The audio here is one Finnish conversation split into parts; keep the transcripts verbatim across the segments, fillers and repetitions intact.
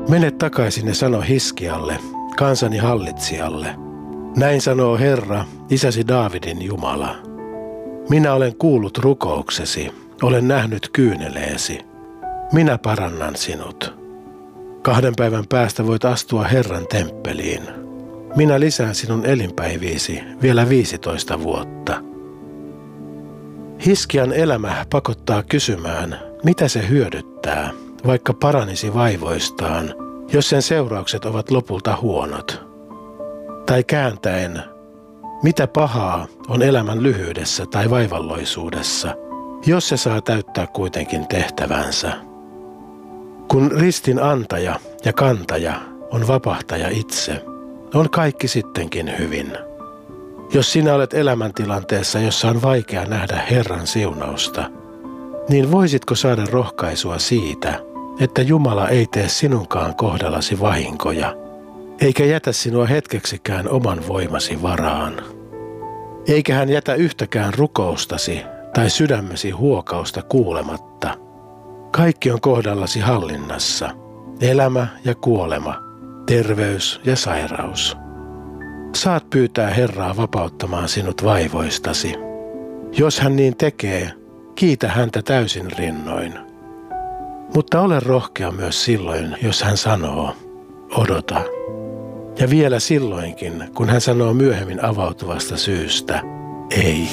Mene takaisin ja sano Hiskialle, kansani hallitsijalle. Näin sanoo Herra, isäsi Daavidin Jumala. Minä olen kuullut rukouksesi, olen nähnyt kyyneleesi. Minä parannan sinut. Kahden päivän päästä voit astua Herran temppeliin. Minä lisään sinun elinpäiviisi vielä viisitoista vuotta. Hiskian elämä pakottaa kysymään, mitä se hyödyttää, vaikka paranisi vaivoistaan, jos sen seuraukset ovat lopulta huonot. Tai kääntäen, mitä pahaa on elämän lyhyydessä tai vaivalloisuudessa, jos se saa täyttää kuitenkin tehtävänsä. Kun ristin antaja ja kantaja on vapahtaja itse, on kaikki sittenkin hyvin. Jos sinä olet elämäntilanteessa, jossa on vaikea nähdä Herran siunausta, niin voisitko saada rohkaisua siitä, että Jumala ei tee sinunkaan kohdallasi vahinkoja, eikä jätä sinua hetkeksikään oman voimasi varaan. Eikä hän jätä yhtäkään rukoustasi tai sydämesi huokausta kuulematta. Kaikki on kohdallasi hallinnassa, elämä ja kuolema, terveys ja sairaus. Saat pyytää Herraa vapauttamaan sinut vaivoistasi. Jos hän niin tekee, kiitä häntä täysin rinnoin. Mutta ole rohkea myös silloin, jos hän sanoo, odota. Ja vielä silloinkin, kun hän sanoo myöhemmin avautuvasta syystä, ei.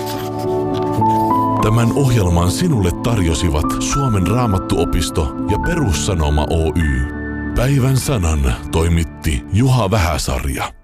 Tämän ohjelman sinulle tarjosivat Suomen Raamattuopisto ja Perussanoma Oy. Päivän sanan toimitti Juha Vähäsarja.